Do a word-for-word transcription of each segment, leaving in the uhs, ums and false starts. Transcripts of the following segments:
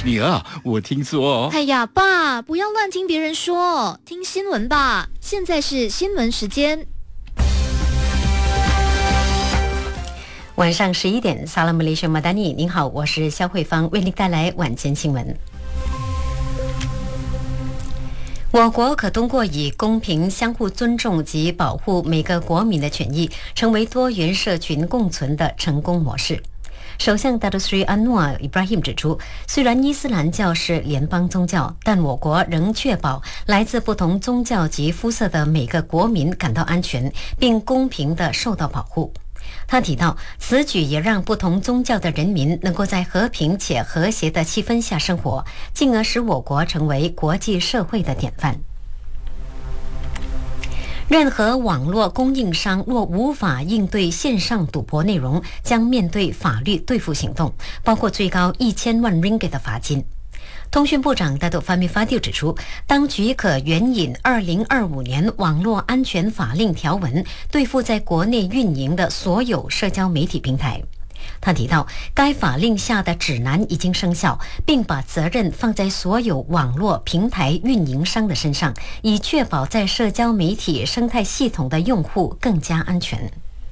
女儿，我听说…… 哎呀，爸，不要乱听别人说，听新闻吧。现在是新闻时间。 晚上十一点，萨拉姆雷什马达尼，您好，我是肖慧芳，为您带来晚间新闻。我国可通过以公平、相互尊重及保护每个国民的权益，成为多元社群共存的成功模式。首相达多斯里安诺尔·伊布拉希姆指出，虽然伊斯兰教是联邦宗教，但我国仍确保来自不同宗教及肤色的每个国民感到安全，并公平地受到保护。他提到，此举也让不同宗教的人民能够在和平且和谐的气氛下生活，进而使我国成为国际社会的典范。任何网络供应商若无法应对线上赌博内容，将面对法律对付行动，包括最高一千万 ringgit 的罚金。通讯部长达多法米法蒂指出，当局可援引二零二五年网络安全法令条文，对付在国内运营的所有社交媒体平台。他提到，该法令下的指南已经生效，并把责任放在所有网络平台运营商的身上，以确保在社交媒体生态系统的用户更加安全。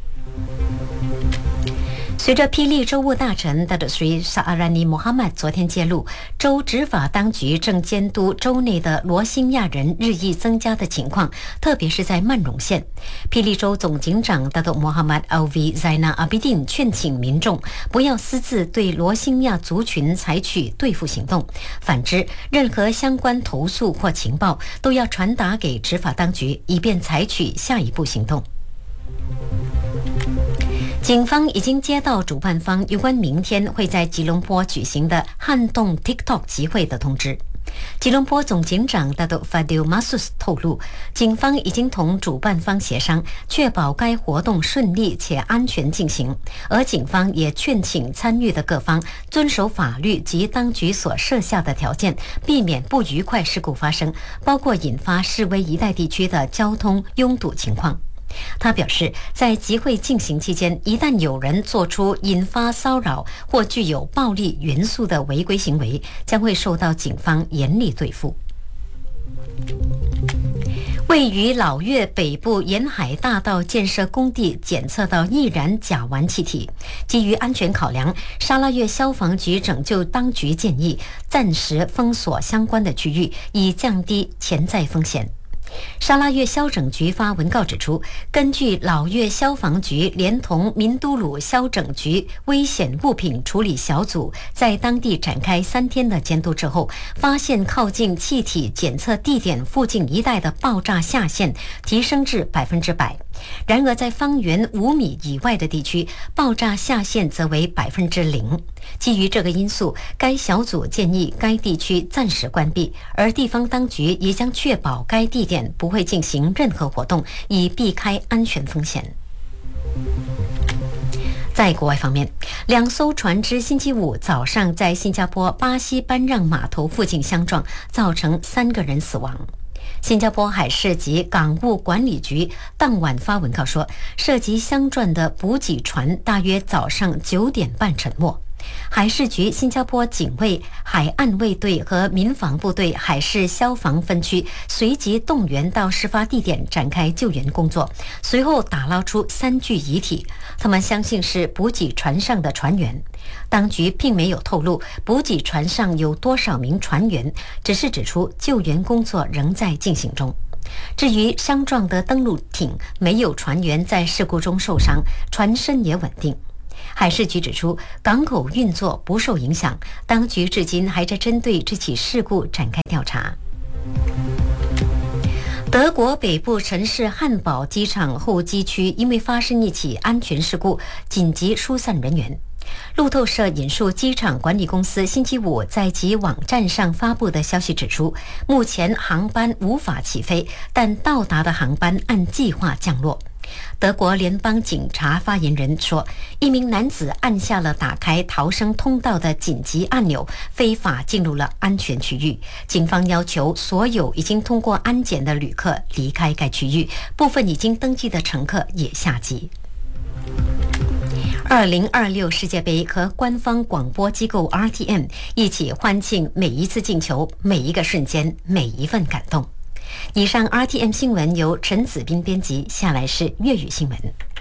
随着霹雳州务大臣达多斯里萨阿拉尼穆哈默昨天揭露，州执法当局正监督州内的罗兴亚人日益增加的情况，特别是在曼荣县。霹雳州总警长达多穆哈默奥维塞纳阿比丁劝请民众不要私自对罗兴亚族群采取对付行动，反之，任何相关投诉或情报都要传达给执法当局，以便采取下一步行动。警方已经接到主办方有关明天会在吉隆坡举行的撼动 TikTok 集会的通知。吉隆坡总警长达多法迪马苏斯透露，警方已经同主办方协商，确保该活动顺利且安全进行，而警方也劝请参与的各方遵守法律及当局所设下的条件，避免不愉快事故发生，包括引发示威一带地区的交通拥堵情况。他表示，在集会进行期间，一旦有人做出引发骚扰或具有暴力元素的违规行为，将会受到警方严厉对付。位于老越北部沿海大道建设工地检测到易燃甲烷气体，基于安全考量，沙拉越消防局拯救当局建议暂时封锁相关的区域，以降低潜在风险。沙拉越消整局发文告指出，根据老越消防局连同民都鲁消整局危险物品处理小组在当地展开三天的监督之后，发现靠近气体检测地点附近一带的爆炸下限提升至百分之百。然而在方圆五米以外的地区，爆炸下限则为百分之零。基于这个因素，该小组建议该地区暂时关闭，而地方当局也将确保该地点不会进行任何活动，以避开安全风险。在国外方面，两艘船只星期五早上在新加坡巴西班让码头附近相撞，造成三个人死亡。新加坡海事及港务管理局当晚发文告说，涉及相撞的补给船大约早上九点半沉没。海事局新加坡警卫海岸卫队和民防部队海事消防分区随即动员到事发地点展开救援工作，随后打捞出三具遗体，他们相信是补给船上的船员。当局并没有透露补给船上有多少名船员，只是指出救援工作仍在进行中。至于相撞的登陆艇，没有船员在事故中受伤，船身也稳定。海事局指出，港口运作不受影响，当局至今还在针对这起事故展开调查。德国北部城市汉堡机场候机区因为发生一起安全事故，紧急疏散人员。路透社引述机场管理公司星期五在其网站上发布的消息指出，目前航班无法起飞，但到达的航班按计划降落。德国联邦警察发言人说，一名男子按下了打开逃生通道的紧急按钮，非法进入了安全区域。警方要求所有已经通过安检的旅客离开该区域，部分已经登记的乘客也下机。 二零二六世界杯和官方广播机构 R T M 一起欢庆每一次进球、每一个瞬间、每一份感动。以上 R T M 新闻由陈子斌编辑，下来是粤语新闻。